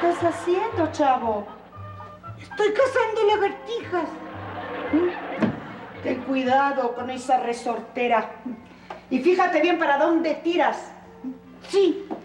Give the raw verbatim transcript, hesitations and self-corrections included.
estás haciendo, chavo? Estoy cazando lagartijas. Ten cuidado con esa resortera. Y fíjate bien para dónde tiras. Sí.